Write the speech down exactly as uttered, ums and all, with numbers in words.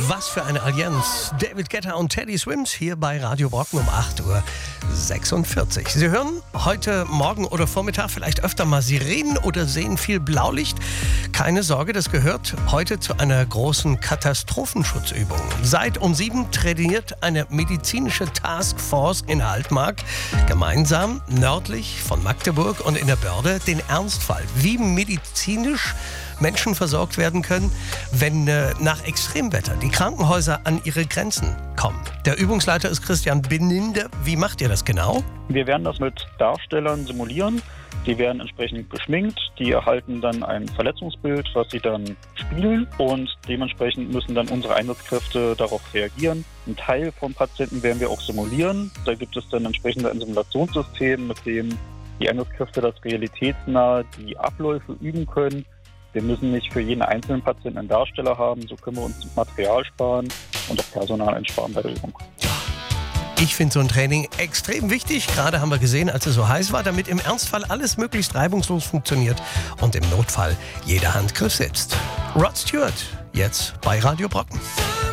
Was für eine Allianz. David Guetta und Teddy Swims hier bei Radio Brocken um acht Uhr sechsundvierzig. Sie hören heute Morgen oder Vormittag vielleicht öfter mal Sirenen oder sehen viel Blaulicht. Keine Sorge, das gehört heute zu einer großen Katastrophenschutzübung. Seit um sieben trainiert eine medizinische Taskforce in Altmark gemeinsam nördlich von Magdeburg und in der Börde den Ernstfall, wie medizinisch Menschen versorgt werden können, wenn äh, nach Extremwetter die Krankenhäuser an ihre Grenzen kommen. Der Übungsleiter ist Christian Beninde. Wie macht ihr das genau? Wir werden das mit Darstellern simulieren. Die werden entsprechend geschminkt. Die erhalten dann ein Verletzungsbild, was sie dann spielen. Und dementsprechend müssen dann unsere Einsatzkräfte darauf reagieren. Ein Teil vom Patienten werden wir auch simulieren. Da gibt es dann entsprechend ein Simulationssystem, mit dem die Einsatzkräfte das realitätsnah die Abläufe üben können. Wir müssen nicht für jeden einzelnen Patienten einen Darsteller haben, so können wir uns Material sparen und das Personal einsparen bei der Übung. Ich finde so ein Training extrem wichtig. Gerade haben wir gesehen, als es so heiß war, damit im Ernstfall alles möglichst reibungslos funktioniert und im Notfall jeder Handgriff sitzt. Rod Stewart, jetzt bei Radio Brocken.